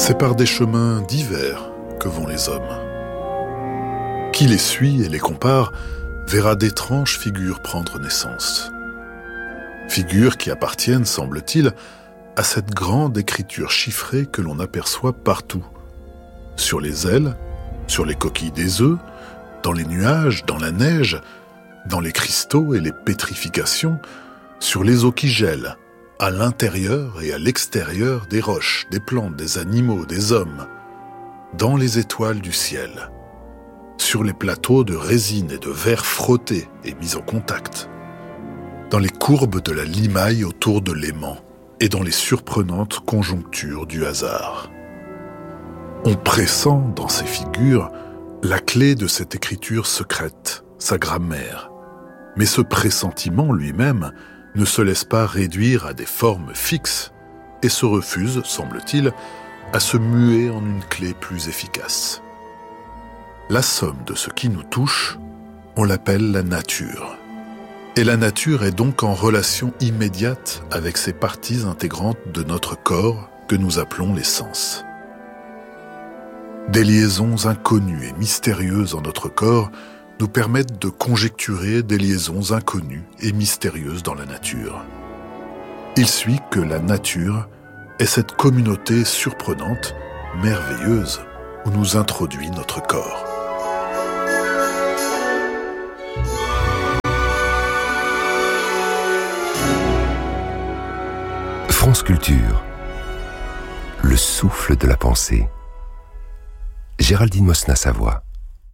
C'est par des chemins divers que vont les hommes. Qui les suit et les compare verra d'étranges figures prendre naissance. Figures qui appartiennent, semble-t-il, à cette grande écriture chiffrée que l'on aperçoit partout. Sur les ailes, sur les coquilles des œufs, dans les nuages, dans la neige, dans les cristaux et les pétrifications, sur les eaux qui gèlent, à l'intérieur et à l'extérieur des roches, des plantes, des animaux, des hommes, dans les étoiles du ciel, sur les plateaux de résine et de verre frottés et mis en contact, dans les courbes de la limaille autour de l'aimant et dans les surprenantes conjonctures du hasard. On pressent dans ces figures la clé de cette écriture secrète, sa grammaire. Mais ce pressentiment lui-même ne se laisse pas réduire à des formes fixes et se refuse, semble-t-il, à se muer en une clé plus efficace. La somme de ce qui nous touche, on l'appelle la nature. Et la nature est donc en relation immédiate avec ces parties intégrantes de notre corps que nous appelons les sens. Des liaisons inconnues et mystérieuses en notre corps nous permettent de conjecturer des liaisons inconnues et mystérieuses dans la nature. Il suit que la nature est cette communauté surprenante, merveilleuse, où nous introduit notre corps. France Culture, le souffle de la pensée. Géraldine Mosna-Savoie.